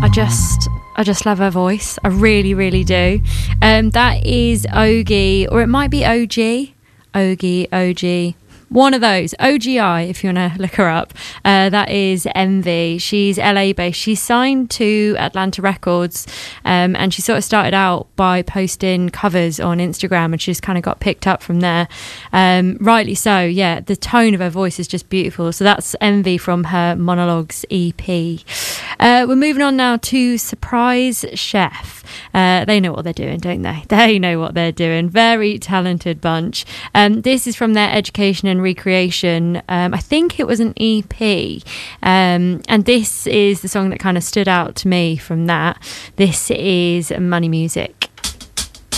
I just love her voice. I really, really do. That is Ogie, or it might be OG. OG. One of those, OGI, if you want to look her up. That is Envy. She's LA based. She's signed to Atlanta Records, and she sort of started out by posting covers on Instagram, and she just kind of got picked up from there. Rightly so, yeah. The tone of her voice is just beautiful. So that's Envy from her Monologues EP. We're moving on now to Surprise Chef. They know what they're doing, don't they? They know what they're doing. Very talented bunch. This is from their Education and Recreation. I think it was an EP. And this is the song that kind of stood out to me from that. This is Money Music.